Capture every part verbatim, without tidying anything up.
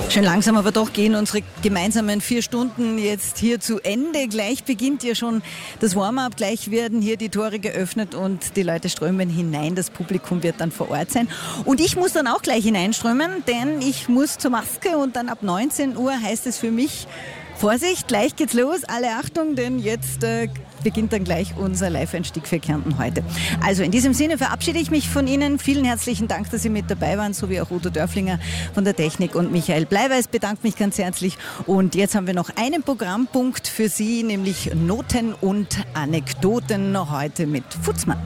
Schön langsam, aber doch gehen unsere gemeinsamen vier Stunden jetzt hier zu Ende. Gleich beginnt ja schon das Warm-up, gleich werden hier die Tore geöffnet und die Leute strömen hinein. Das Publikum wird dann vor Ort sein. Und ich muss dann auch gleich hineinströmen, denn ich muss zur Maske und dann ab neunzehn Uhr heißt es für mich, Vorsicht, gleich geht's los, alle Achtung, denn jetzt äh, beginnt dann gleich unser Live-Einstieg für Kärnten heute. Also in diesem Sinne verabschiede ich mich von Ihnen. Vielen herzlichen Dank, dass Sie mit dabei waren, so wie auch Udo Dörflinger von der Technik und Michael Bleiweiß bedankt mich ganz herzlich. Und jetzt haben wir noch einen Programmpunkt für Sie, nämlich Noten und Anekdoten, heute mit Futzmann.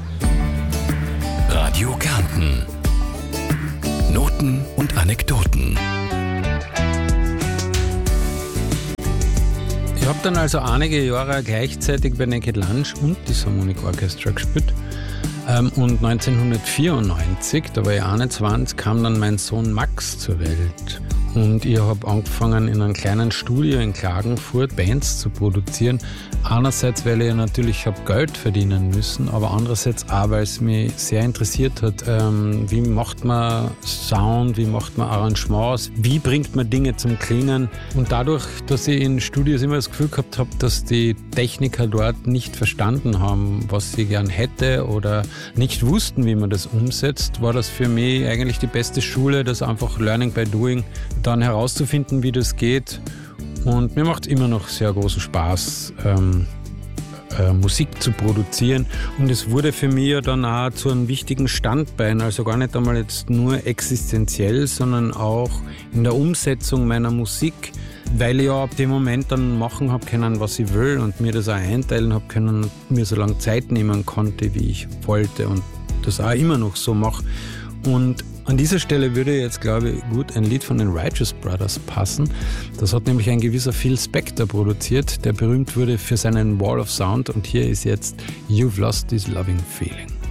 Radio Kärnten. Noten und Anekdoten. Ich habe dann also einige Jahre gleichzeitig bei Naked Lunch und die Symphonic Orchestra gespielt. Ähm, und neunzehnhundertvierundneunzig, da war ich einundzwanzig, kam dann mein Sohn Max zur Welt. Und ich habe angefangen, in einem kleinen Studio in Klagenfurt Bands zu produzieren. Einerseits, weil ich natürlich habe Geld verdienen müssen, aber andererseits auch, weil es mich sehr interessiert hat, ähm, wie macht man Sound, wie macht man Arrangements, wie bringt man Dinge zum Klingen. Und dadurch, dass ich in Studios immer das Gefühl gehabt habe, dass die Techniker dort nicht verstanden haben, was sie gern hätte oder nicht wussten, wie man das umsetzt, war das für mich eigentlich die beste Schule, das einfach Learning by Doing, dann herauszufinden, wie das geht. Und mir macht es immer noch sehr großen Spaß, ähm, äh, Musik zu produzieren. Und es wurde für mich ja dann auch zu einem wichtigen Standbein, also gar nicht einmal jetzt nur existenziell, sondern auch in der Umsetzung meiner Musik, weil ich ja ab dem Moment dann machen habe können, was ich will und mir das auch einteilen habe können und mir so lange Zeit nehmen konnte, wie ich wollte und das auch immer noch so mache. Und an dieser Stelle würde jetzt, glaube ich, gut ein Lied von den Righteous Brothers passen. Das hat nämlich ein gewisser Phil Spector produziert, der berühmt wurde für seinen Wall of Sound. Und hier ist jetzt You've Lost This Loving Feeling.